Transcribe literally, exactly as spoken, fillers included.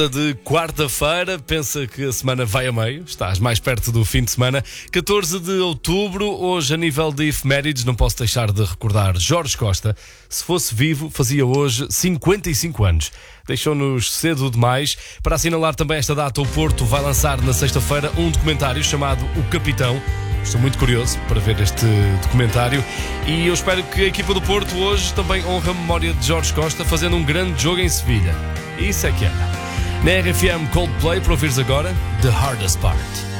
De quarta-feira, pensa que a semana vai a meio, estás mais perto do fim de semana. catorze de outubro, hoje a nível de efemérides, não posso deixar de recordar Jorge Costa. Se fosse vivo, fazia hoje cinquenta e cinco anos. Deixou-nos cedo demais. Para assinalar também esta data, o Porto vai lançar na sexta-feira um documentário chamado O Capitão. Estou muito curioso para ver este documentário e eu espero que a equipa do Porto hoje também honre a memória de Jorge Costa fazendo um grande jogo em Sevilha. Isso é que é. Na R F M Coldplay, para ouvires agora The Hardest Part.